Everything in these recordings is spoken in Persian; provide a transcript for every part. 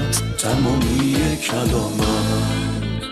تمامی کلامت.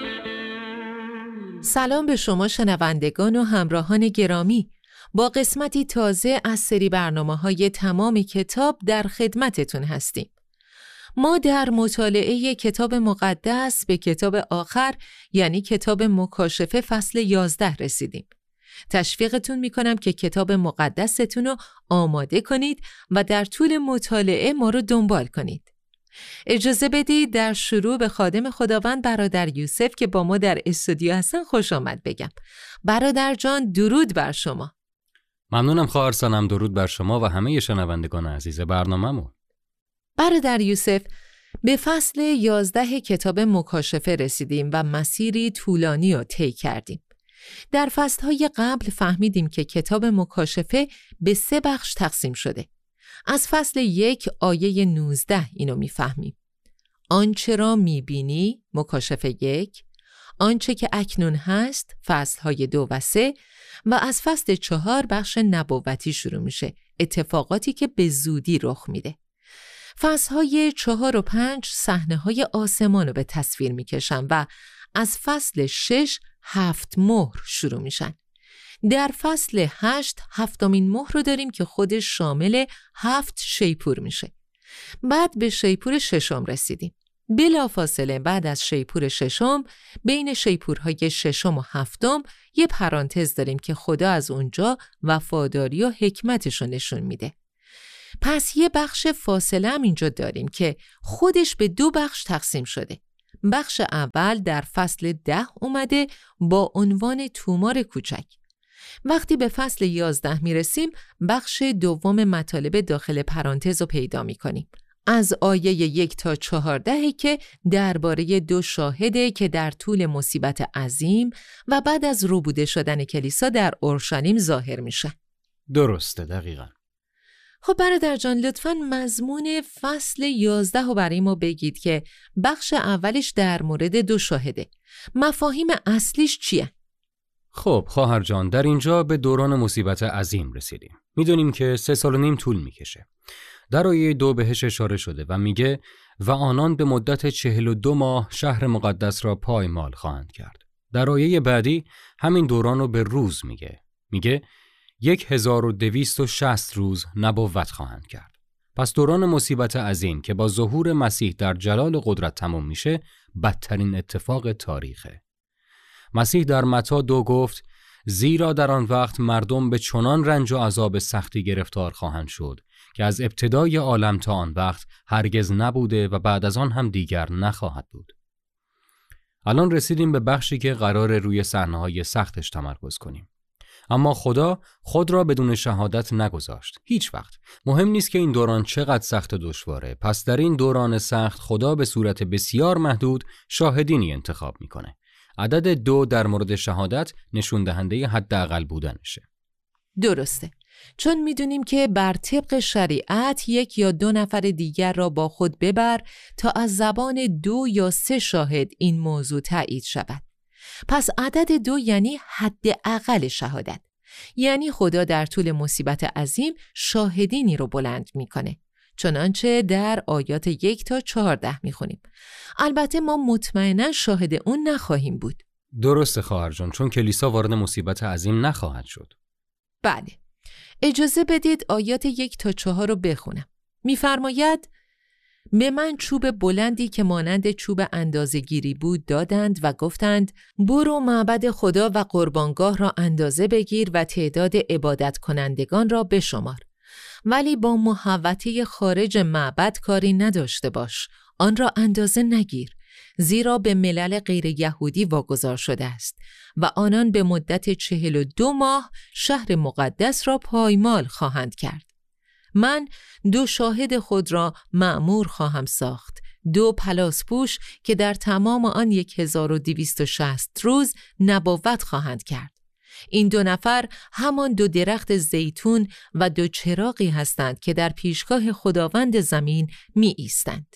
سلام به شما شنوندگان و همراهان گرامی. با قسمتی تازه از سری برنامه‌های تمام کتاب در خدمتتون هستیم. ما در مطالعه کتاب مقدس به کتاب آخر، یعنی کتاب مکاشفه فصل 11 رسیدیم. تشویقتون میکنم که کتاب مقدستون رو آماده کنید و در طول مطالعه ما رو دنبال کنید. اجازه بدید در شروع به خادم خداوند برادر یوسف که با ما در استودیو هستن خوش آمد بگم. برادر جان، درود بر شما. ممنونم خواهر سنم، درود بر شما و همه شنوندگان عزیز برنامه‌مون. برادر یوسف، به فصل 11 کتاب مکاشفه رسیدیم و مسیری طولانی رو طی کردیم. در فصلهای قبل فهمیدیم که کتاب مکاشفه به 3 بخش تقسیم شده. از فصل 1 آیه 19 اینو میفهمیم. آنچه را میبینی، مکاشفه 1، آنچه که اکنون هست، فصلهای 2 و 3، و از فصل 4 بخش نبوتی شروع میشه، اتفاقاتی که به زودی رخ میده. فصلهای 4 و 5 صحنه‌های آسمان رو به تصویر میکشن و از فصل 6 7 مهر شروع میشن. در فصل 8 هفتمین مهر رو داریم که خودش شامل 7 شیپور میشه. بعد به شیپور 6 رسیدیم. بلافاصله بعد از شیپور 6 بین شیپورهای 6 و 7 یه پرانتز داریم که خدا از اونجا وفاداری و حکمتش رو نشون میده. پس یه بخش فاصله هم اینجا داریم که خودش به 2 بخش تقسیم شده. بخش اول در فصل 10 اومده با عنوان تومار کوچک. وقتی به فصل 11 میرسیم بخش دوم مطالب داخل پرانتز رو پیدا میکنیم. از آیه 1 تا 14 که درباره 2 شاهده که در طول مصیبت عظیم و بعد از ربوده شدن کلیسا در اورشلیم ظاهر میشه. درسته، دقیقاً. خب برادر جان، لطفاً مضمون فصل 11 رو برای ما بگید که بخش اولش در مورد 2 شاهده. مفاهیم اصلیش چیه؟ خب خواهر جان، در اینجا به دوران مصیبت عظیم رسیدیم. میدونیم که 3.5 سال طول میکشه. در آیه 2 بهش اشاره شده و میگه و آنان به مدت 42 ماه شهر مقدس را پایمال خواهند کرد. در آیه بعدی همین دوران رو به روز میگه 1260 روز نبوت خواهند کرد. پس دوران مصیبت عظیم که با ظهور مسیح در جلال قدرت تمام میشه، بدترین اتفاق تاریخه. مسیح در متی 2 گفت زیرا در آن وقت مردم به چنان رنج و عذاب سختی گرفتار خواهند شد که از ابتدای عالم تا آن وقت هرگز نبوده و بعد از آن هم دیگر نخواهد بود. الان رسیدیم به بخشی که قرار روی صحنه‌های سختش تمرکز کنیم. اما خدا خود را بدون شهادت نگذاشت. هیچ وقت. مهم نیست که این دوران چقدر سخت و دشواره. پس در این دوران سخت خدا به صورت بسیار محدود شاهدینی انتخاب میکنه. عدد 2 در مورد شهادت نشون دهنده حداقل بودنشه. درسته. چون میدونیم که بر طبق شریعت 1 یا 2 نفر دیگر را با خود ببر تا از زبان 2 یا 3 شاهد این موضوع تایید شود. پس عدد 2 یعنی حداقل شهادت. یعنی خدا در طول مصیبت عظیم شاهدینی رو بلند میکنه. چنانچه در آیات 1 تا 14 میخونیم. البته ما مطمئنا شاهد اون نخواهیم بود. درسته خواهر جان، چون کلیسا وارد مصیبت عظیم نخواهد شد. بله. اجازه بدید آیات 1 تا 4 رو بخونم. میفرماید به من چوب بلندی که مانند چوب اندازه‌گیری بود دادند و گفتند برو معبد خدا و قربانگاه را اندازه بگیر و تعداد عبادت کنندگان را بشمار. ولی با محوطه خارج معبد کاری نداشته باش. آن را اندازه نگیر. زیرا به ملل غیر یهودی واگذار شده است و آنان به مدت 42 ماه شهر مقدس را پایمال خواهند کرد. من 2 شاهد خود را مأمور خواهم ساخت، 2 پلاسپوش که در تمام آن 1260 روز نبوت خواهند کرد. این 2 نفر همان 2 درخت زیتون و 2 چراغی هستند که در پیشگاه خداوند زمین می ایستند.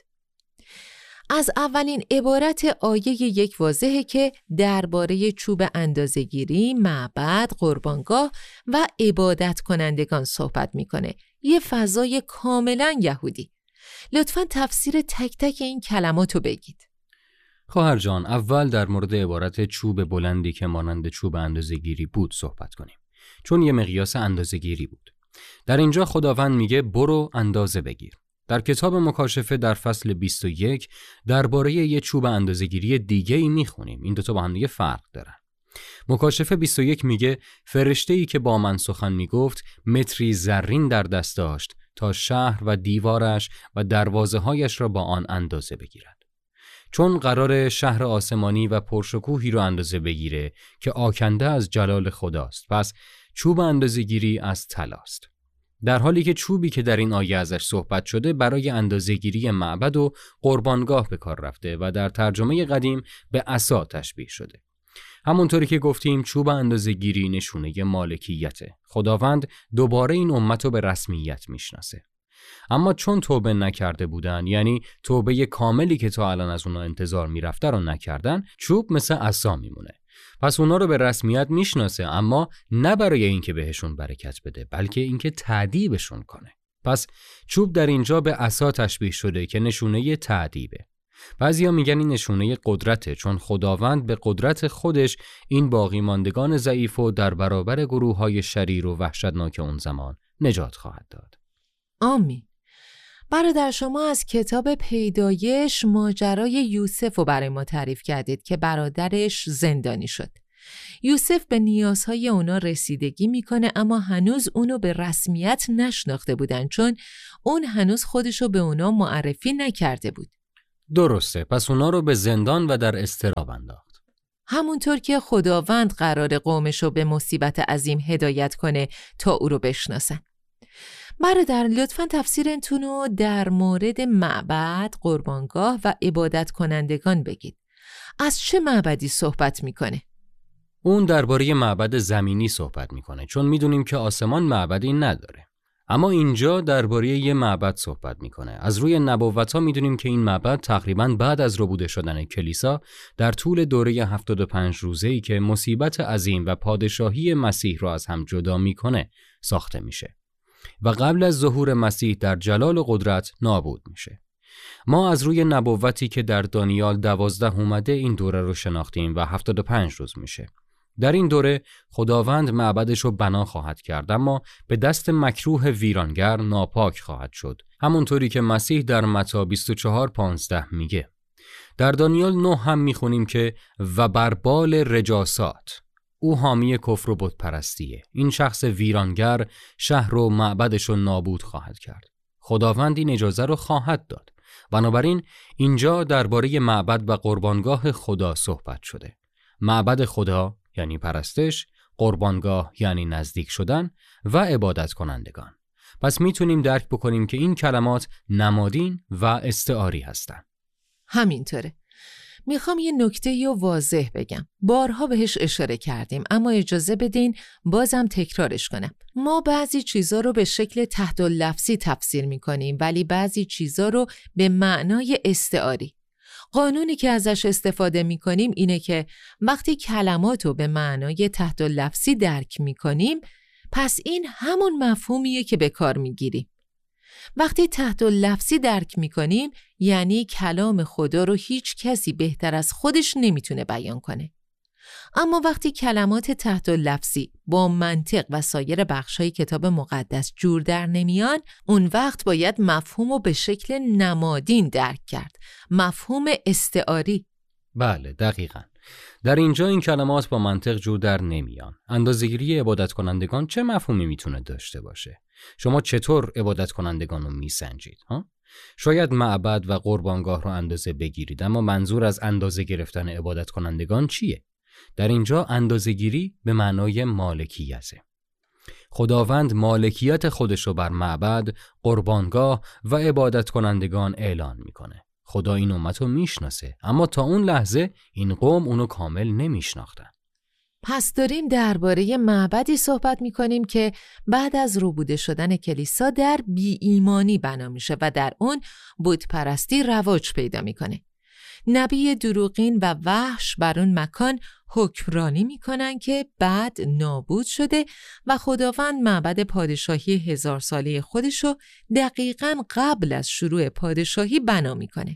از اولین عبارت آیه 1 واضحه که درباره چوب اندازه‌گیری، معبد، قربانگاه و عبادت کنندگان صحبت میکنه. یه فضای کاملا یهودی. لطفاً تفسیر تک تک این کلماتو بگید. خواهر جان، اول در مورد عبارت چوب بلندی که مانند چوب اندازه‌گیری بود صحبت کنیم، چون یه مقیاس اندازه‌گیری بود. در اینجا خداوند میگه برو اندازه بگیر. در کتاب مکاشفه در فصل 21 درباره یه چوب اندازه‌گیری دیگه‌ای میخونیم. این دوتا با هم دیگه فرق دارن. مکاشفه 21 میگه فرشته‌ای که با من سخن میگفت متری زرین در دست داشت تا شهر و دیوارش و دروازه‌هایش را با آن اندازه بگیرد. چون قرار شهر آسمانی و پرشکوهی رو اندازه بگیره که آکنده از جلال خداست، پس چوب اندازه‌گیری از طلاست. در حالی که چوبی که در این آیه ازش صحبت شده برای اندازه‌گیری معبد و قربانگاه به کار رفته و در ترجمه قدیم به عصا تشبیه شده. همونطوری که گفتیم چوب اندازه‌گیری نشونه مالکیته. خداوند دوباره این امت رو به رسمیت میشناسه. اما چون توبه نکرده بودن، یعنی توبه کاملی که تا الان از اونا انتظار میرفته رو نکردن، چوب مثل عصا میمونه. پس اونا رو به رسمیت میشناسه، اما نه برای اینکه بهشون برکت بده، بلکه اینکه تأدیبشون کنه. پس چوب در اینجا به عصا تشبیه شده که نشونه تأدیبه. بعضیا میگن این نشونه قدرته، چون خداوند به قدرت خودش این باقی ماندگان ضعیف و در برابر گروه‌های شریر و وحشتناک اون زمان نجات خواهد داد. آمین. برادر، شما از کتاب پیدایش ماجرای یوسف رو برای ما تعریف کردید که برادرش زندانی شد. یوسف به نیازهای اونا رسیدگی میکنه، اما هنوز اونو به رسمیت نشناخته بودن، چون اون هنوز خودشو به اونا معرفی نکرده بود. درسته، پس اونا رو به زندان و در اضطراب انداخت. همونطور که خداوند قرار قومشو به مصیبت عظیم هدایت کنه تا او رو بشناسن. برادر، لطفاً تفسیرتون رو در مورد معبد، قربانگاه و عبادت کنندگان بگید. از چه معبدی صحبت میکنه؟ اون درباره معبد زمینی صحبت میکنه، چون میدونیم که آسمان معبدی نداره. اما اینجا درباره یه معبد صحبت میکنه. از روی نبوت‌ها میدونیم که این معبد تقریباً بعد از ربوده شدن کلیسا در طول دوره 75 روزه‌ای که مصیبت عظیم و پادشاهی مسیح را از هم جدا میکنه ساخته میشه و قبل از ظهور مسیح در جلال و قدرت نابود میشه. ما از روی نبوتی که در دانیال 12 اومده این دوره رو شناختیم و 75 روز میشه. در این دوره خداوند معبدش رو بنا خواهد کرد، اما به دست مکروه ویرانگر ناپاک خواهد شد، همونطوری که مسیح در متی 24:15 میگه. در دانیال 9 هم میخونیم که و بر بال رجاسات، او حامی کفر و بت پرستیه. این شخص ویرانگر شهر و معبدش رو نابود خواهد کرد. خداوند این اجازه رو خواهد داد. بنابراین اینجا درباره معبد و قربانگاه خدا صحبت شده. معبد خدا یعنی پرستش، قربانگاه یعنی نزدیک شدن و عبادت کنندگان. پس میتونیم درک بکنیم که این کلمات نمادین و استعاری هستن. همینطوره. میخوام یه نکته رو واضح بگم. بارها بهش اشاره کردیم، اما اجازه بدین بازم تکرارش کنم. ما بعضی چیزا رو به شکل تحت اللفظی تفسیر میکنیم، ولی بعضی چیزا رو به معنای استعاری. قانونی که ازش استفاده میکنیم اینه که وقتی کلمات رو به معنای تحت اللفظی درک میکنیم، پس این همون مفهومیه که به کار میگیریم. وقتی تحت اللفظی درک میکنیم یعنی کلام خدا رو هیچ کسی بهتر از خودش نمیتونه بیان کنه. اما وقتی کلمات تحت اللفظی با منطق و سایر بخشای کتاب مقدس جور در نمیان، اون وقت باید مفهوم رو به شکل نمادین درک کرد، مفهوم استعاری. بله، دقیقاً. در اینجا این کلمات با منطق جور در نمیان. اندازه‌گیری عبادت کنندگان چه مفهومی میتونه داشته باشه؟ شما چطور عبادت کنندگان رو میسنجید؟ شاید معبد و قربانگاه رو اندازه بگیرید، اما منظور از اندازه گرفتن عبادت کنندگان چیه؟ در اینجا اندازه‌گیری به معنای مالکیته. خداوند مالکیت خودش رو بر معبد، قربانگاه و عبادت کنندگان اعلان میکنه. خدا این امت رو میشناسه، اما تا اون لحظه این قوم اونو کامل نمیشناختن. پس داریم درباره معبدی صحبت میکنیم که بعد از ربوده شدن کلیسا در بی ایمانی بنا میشه و در اون بت پرستی رواج پیدا میکنه. نبی دروغین و وحش بر اون مکان حکمرانی میکنن که بعد نابود شده و خداوند معبد پادشاهی 1000 ساله خودشو دقیقاً قبل از شروع پادشاهی بنا میکنه.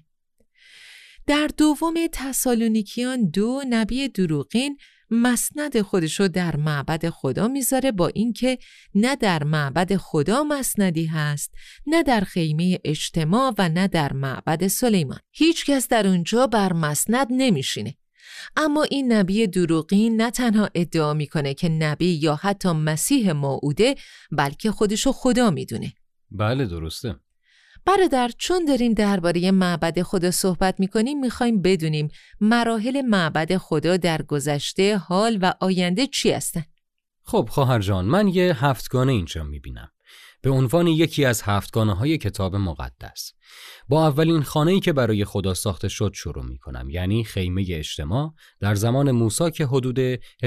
در دوم تسالونیکیان 2 نبی دروغین مسند خودشو در معبد خدا میذاره، با اینکه نه در معبد خدا مسندی هست، نه در خیمه اجتماع و نه در معبد سلیمان. هیچ کس در اونجا بر مسند نمیشینه. اما این نبی دروغین نه تنها ادعا میکنه که نبی یا حتی مسیح موعوده، بلکه خودشو خدا میدونه. بله درسته. برادر، چون داریم درباره معبد خدا صحبت میکنیم، میخوایم بدونیم مراحل معبد خدا در گذشته، حال و آینده چی هستن؟ خب خواهر جان، من یه 7گانه اینجا میبینم به عنوان یکی از 7گانه‌های کتاب مقدس. با اولین خانه‌ای که برای خدا ساخته شد شروع میکنم، یعنی خیمه اجتماع در زمان موسی که حدود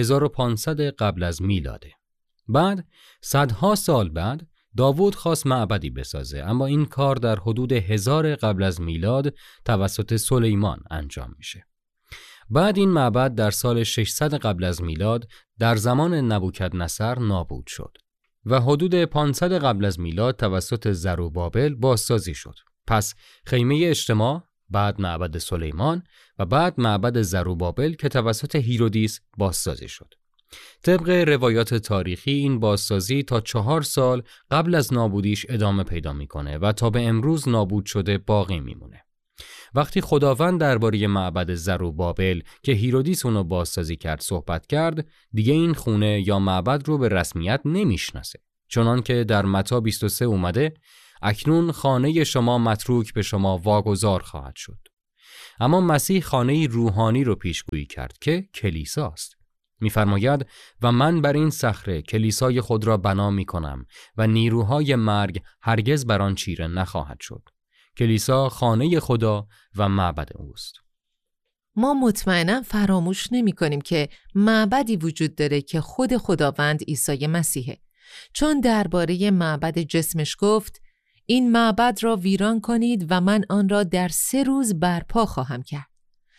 1500 قبل از میلاده. بعد صدها سال بعد داوود خواست معبدی بسازه، اما این کار در حدود 1000 قبل از میلاد توسط سلیمان انجام میشه. بعد این معبد در سال 600 قبل از میلاد در زمان نبوکدنصر نابود شد و حدود 500 قبل از میلاد توسط زروبابل بازسازی شد. پس خیمه اجتماع، بعد معبد سلیمان و بعد معبد زروبابل که توسط هیرودیس بازسازی شد. طبق روایات تاریخی این بازسازی تا 4 سال قبل از نابودیش ادامه پیدا میکنه و تا به امروز نابود شده باقی میمونه. وقتی خداوند درباره معبد زروبابل که هیرودیس اونو بازسازی کرد صحبت کرد، دیگه این خونه یا معبد رو به رسمیت نمیشناسه. چنان که در متی 23 اومده، اکنون خانه شما متروک به شما واگذار خواهد شد. اما مسیح خانه روحانی رو پیشگویی کرد که کلیساست. می‌فرماید و من بر این صخره کلیسای خود را بنا می‌کنم و نیروهای مرگ هرگز بر آن چیره نخواهد شد. کلیسا خانه خدا و معبد اوست. ما مطمئنا فراموش نمی‌کنیم که معبدی وجود داره که خود خداوند عیسی مسیحه، چون درباره معبد جسمش گفت این معبد را ویران کنید و من آن را در 3 روز برپا خواهم کرد.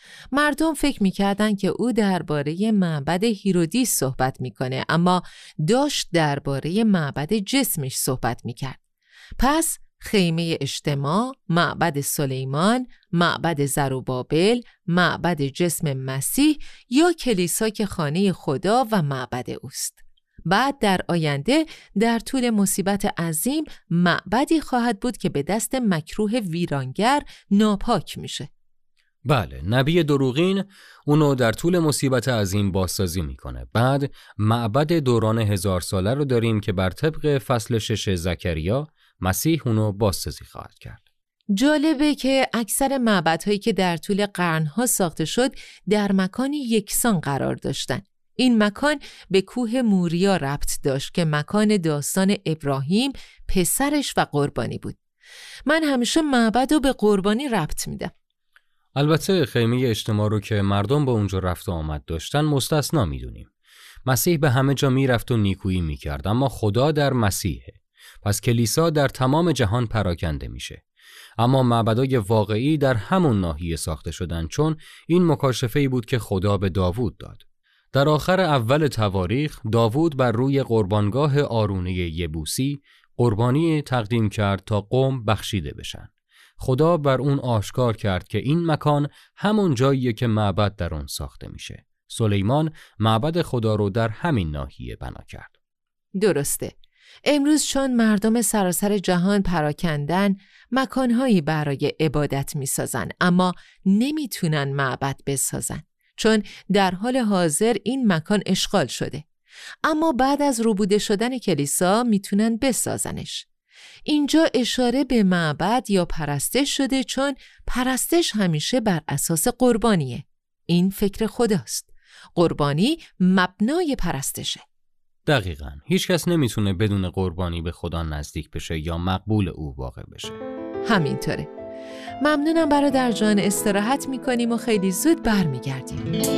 مردم فکر می‌کردند که او درباره معبد هیرودیس صحبت می‌کنه، اما داشت درباره معبد جسمش صحبت می‌کرد. پس خیمه اجتماع، معبد سلیمان، معبد زروبابل، معبد جسم مسیح یا کلیسا که خانه خدا و معبد اوست. بعد در آینده در طول مصیبت عظیم معبدی خواهد بود که به دست مکروه ویرانگر ناپاک میشه. بله، نبی دروغین اونو در طول مصیبت عظیم بازسازی میکنه. بعد معبد دوران 1000 ساله رو داریم که بر طبق فصل 6 زکریا مسیح اونو بازسازی خواهد کرد. جالبه که اکثر معبدهایی که در طول قرنها ساخته شد در مکانی یکسان قرار داشتن. این مکان به کوه موریا ربط داشت که مکان داستان ابراهیم، پسرش و قربانی بود. من همیشه معبد رو به قربانی ربط میدم. البته خیمه اجتماع رو که مردم با اونجا رفت و آمد داشتن مستثنا میدونیم. مسیح به همه جا میرفت و نیکویی میکرد، اما خدا در مسیحه. پس کلیسا در تمام جهان پراکنده میشه. اما معبدای واقعی در همون ناحیه ساخته شدن، چون این مکاشفه‌ای بود که خدا به داوود داد. در آخر اول تواریخ داوود بر روی قربانگاه آرونه یبوسی قربانی تقدیم کرد تا قوم بخشیده بشن. خدا بر اون آشکار کرد که این مکان همون جاییه که معبد در اون ساخته میشه. سلیمان معبد خدا رو در همین ناحیه بنا کرد. درسته. امروز چون مردم سراسر جهان پراکندن، مکانهایی برای عبادت میسازن، اما نمیتونن معبد بسازن، چون در حال حاضر این مکان اشغال شده. اما بعد از ربوده شدن کلیسا میتونن بسازنش. اینجا اشاره به معبد یا پرستش شده، چون پرستش همیشه بر اساس قربانیه. این فکر خداست. قربانی مبنای پرستشه. دقیقاً. هیچ کس نمیتونه بدون قربانی به خدا نزدیک بشه یا مقبول او واقع بشه. همینطوره. ممنونم برادر جان، استراحت میکنیم و خیلی زود برمیگردیم.